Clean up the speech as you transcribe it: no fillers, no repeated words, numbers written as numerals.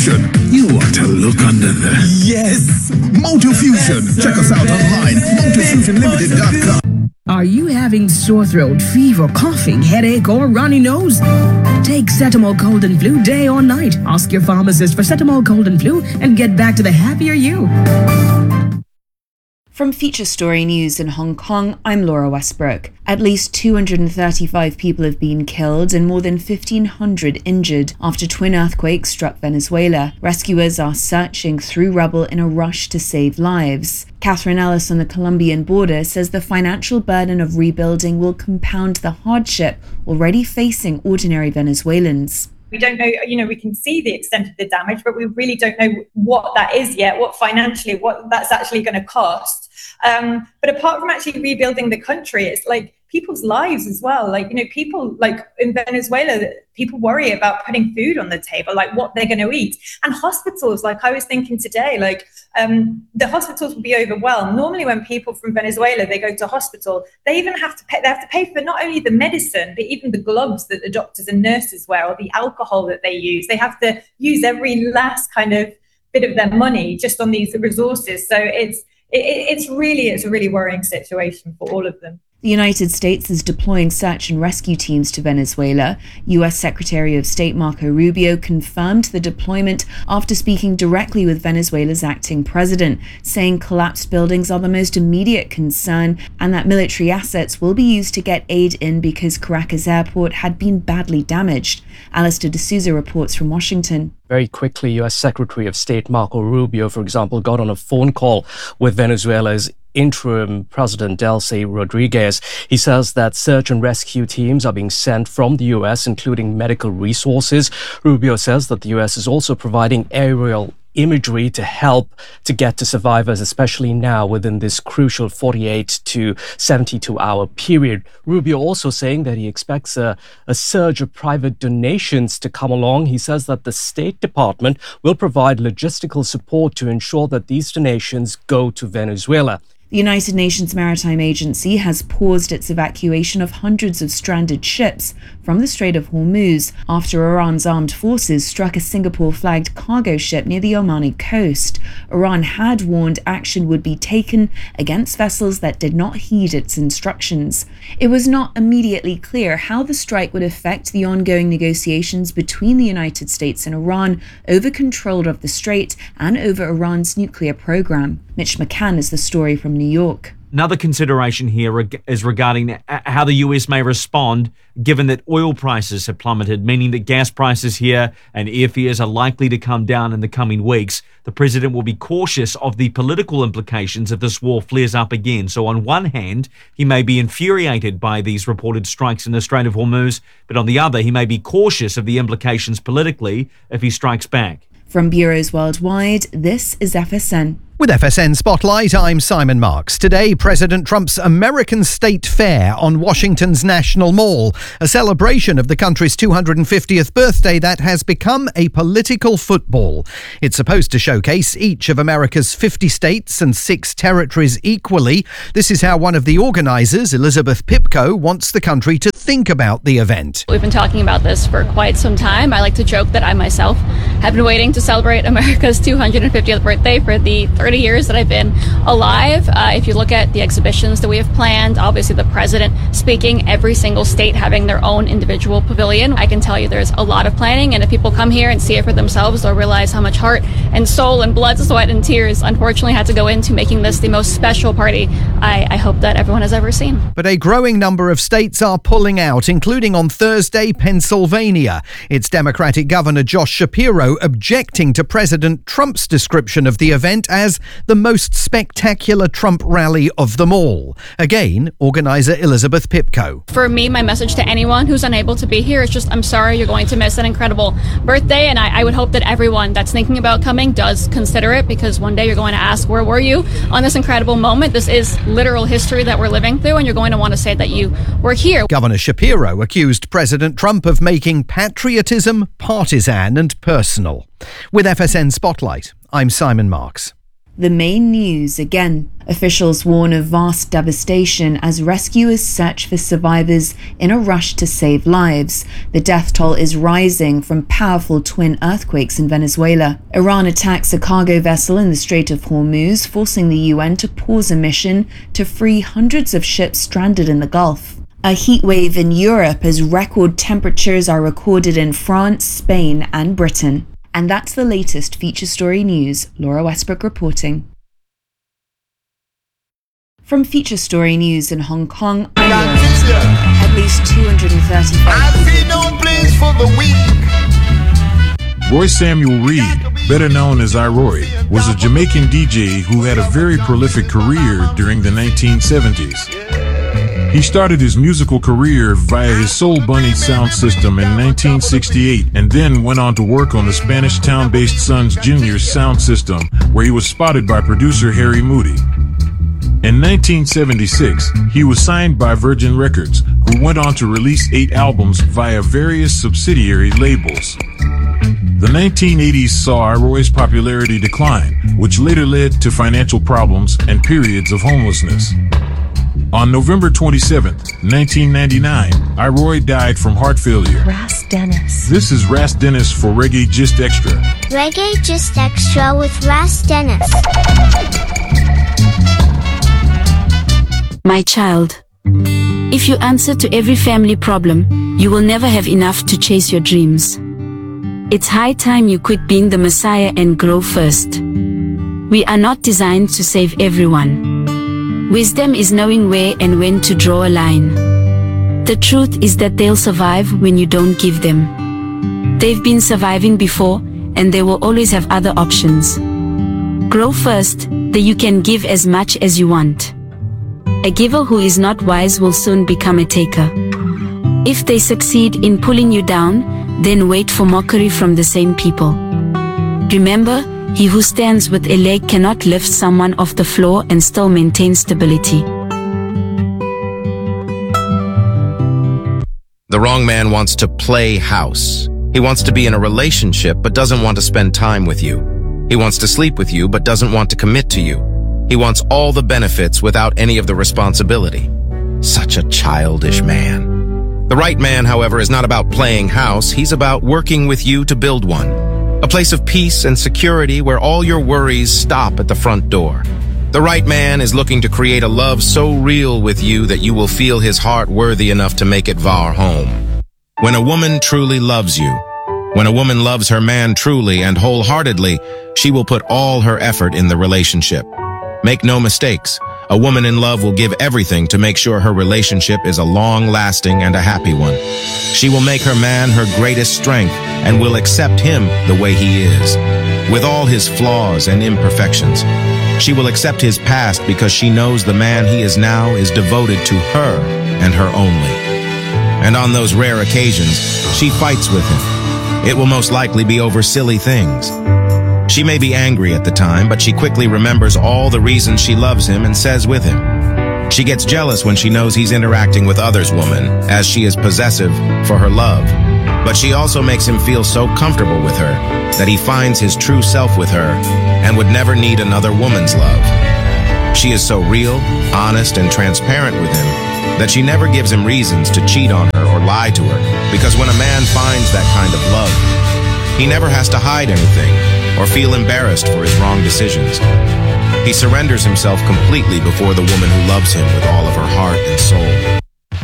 Fusion. You want to look under the... Yes! Moto Fusion. Check us out online. MotoFusionLimited.com. Are you having sore throat, fever, coughing, headache, or runny nose? Take Cetamol Cold and Flu day or night. Ask your pharmacist for Cetamol Cold and Flu and get back to the happier you. From Feature Story News in Hong Kong, I'm Laura Westbrook. At least 235 people have been killed and more than 1,500 injured after twin earthquakes struck Venezuela. Rescuers are searching through rubble in a rush to save lives. Catherine Ellis on the Colombian border says the financial burden of rebuilding will compound the hardship already facing ordinary Venezuelans. We don't know, we can see the extent of the damage, but we really don't know what that is yet, what that's actually going to cost. But apart from actually rebuilding the country, it's like people's lives as well. People like in Venezuela, people worry about putting food on the table, like what they're going to eat. And hospitals, like I was thinking today, the hospitals will be overwhelmed. Normally when people from Venezuela, they go to hospital, they have to pay for not only the medicine, but even the gloves that the doctors and nurses wear or the alcohol that they use. They have to use every last kind of bit of their money just on these resources. So it's a really worrying situation for all of them. The United States is deploying search and rescue teams to Venezuela. U.S. Secretary of State Marco Rubio confirmed the deployment after speaking directly with Venezuela's acting president, saying collapsed buildings are the most immediate concern and that military assets will be used to get aid in because Caracas airport had been badly damaged. Alistair D'Souza reports from Washington. Very quickly, U.S. Secretary of State Marco Rubio, for example, got on a phone call with Venezuela's interim president Delcy Rodriguez. He says that search and rescue teams are being sent from the U.S., including medical resources. Rubio says that the U.S. is also providing aerial imagery to help to get to survivors, especially now within this crucial 48 to 72 hour period. Rubio also saying that he expects a surge of private donations to come along. He says that the State Department will provide logistical support to ensure that these donations go to Venezuela. The United Nations Maritime Agency has paused its evacuation of hundreds of stranded ships from the Strait of Hormuz after Iran's armed forces struck a Singapore-flagged cargo ship near the Omani coast. Iran had warned action would be taken against vessels that did not heed its instructions. It was not immediately clear how the strike would affect the ongoing negotiations between the United States and Iran over control of the strait and over Iran's nuclear program. Mitch McCann is the story from New York. Another consideration here is regarding how the US may respond, given that oil prices have plummeted, meaning that gas prices here and airfares are likely to come down in the coming weeks. The president will be cautious of the political implications if this war flares up again. So on one hand, he may be infuriated by these reported strikes in the Strait of Hormuz, but on the other, he may be cautious of the implications politically if he strikes back. From bureaus worldwide, this is FSN. With FSN Spotlight, I'm Simon Marks. Today, President Trump's American State Fair on Washington's National Mall, a celebration of the country's 250th birthday that has become a political football. It's supposed to showcase each of America's 50 states and 6 territories equally. This is how one of the organisers, Elizabeth Pipko, wants the country to think about the event. We've been talking about this for quite some time. I like to joke that I myself have been waiting to celebrate America's 250th birthday for the 30 years that I've been alive. If you look at the exhibitions that we have planned, obviously the president speaking, every single state having their own individual pavilion. I can tell you there's a lot of planning, and if people come here and see it for themselves, they'll realize how much heart and soul and blood, sweat and tears unfortunately had to go into making this the most special party I hope that everyone has ever seen. But a growing number of states are pulling out, including on Thursday, Pennsylvania. Its Democratic Governor Josh Shapiro objecting to President Trump's description of the event as the most spectacular Trump rally of them all. Again, organizer Elizabeth Pipko. For me, my message to anyone who's unable to be here is just, I'm sorry you're going to miss an incredible birthday, and I would hope that everyone that's thinking about coming does consider it, because one day you're going to ask, where were you on this incredible moment? This is literal history that we're living through, and you're going to want to say that you were here. Governor Shapiro accused President Trump of making patriotism partisan and personal. With FSN Spotlight, I'm Simon Marks. the main news again. Officials warn of vast devastation as rescuers search for survivors in a rush to save lives. The death toll is rising from powerful twin earthquakes in Venezuela. Iran attacks a cargo vessel in the Strait of Hormuz, forcing the UN to pause a mission to free hundreds of ships stranded in the Gulf. A heatwave in Europe as record temperatures are recorded in France, Spain, and Britain. And that's the latest Feature Story News. Laura Westbrook reporting. From Feature Story News in Hong Kong, I'm Laura Westbrook. At least 235 I see no place for the weak. Roy Samuel Reed, better known as iRoy, was a Jamaican DJ who had a very prolific career during the 1970s. He started his musical career via his Soul Bunny sound system in 1968 and then went on to work on the Spanish town-based Sons Jr. sound system, where he was spotted by producer Harry Moody. In 1976, he was signed by Virgin Records, who went on to release 8 albums via various subsidiary labels. The 1980s saw iRoy's popularity decline, which later led to financial problems and periods of homelessness. On November 27, 1999, iRoy died from heart failure. Ras Dennis. This is Ras Dennis for Reggae Gist Extra. Reggae Gist Extra with Ras Dennis. My child, if you answer to every family problem, you will never have enough to chase your dreams. It's high time you quit being the Messiah and grow first. We are not designed to save everyone. Wisdom is knowing where and when to draw a line. The truth is that they'll survive when you don't give them. They've been surviving before, and they will always have other options. Grow first, that you can give as much as you want. A giver who is not wise will soon become a taker. If they succeed in pulling you down, then wait for mockery from the same people. Remember, he who stands with a leg cannot lift someone off the floor and still maintain stability. The wrong man wants to play house. He wants to be in a relationship but doesn't want to spend time with you. He wants to sleep with you but doesn't want to commit to you. He wants all the benefits without any of the responsibility. Such a childish man. The right man, however, is not about playing house. He's about working with you to build one. A place of peace and security where all your worries stop at the front door. The right man is looking to create a love so real with you that you will feel his heart worthy enough to make it our home. When a woman truly loves you, when a woman loves her man truly and wholeheartedly, she will put all her effort in the relationship. Make no mistakes, a woman in love will give everything to make sure her relationship is a long-lasting and a happy one. She will make her man her greatest strength and will accept him the way he is, with all his flaws and imperfections. She will accept his past because she knows the man he is now is devoted to her and her only. And on those rare occasions, she fights with him. It will most likely be over silly things. She may be angry at the time, but she quickly remembers all the reasons she loves him and says with him. She gets jealous when she knows he's interacting with others' women, as she is possessive for her love. But she also makes him feel so comfortable with her that he finds his true self with her and would never need another woman's love. She is so real, honest, and transparent with him that she never gives him reasons to cheat on her or lie to her, because when a man finds that kind of love, he never has to hide anything or feel embarrassed for his wrong decisions. He surrenders himself completely before the woman who loves him with all of her heart and soul.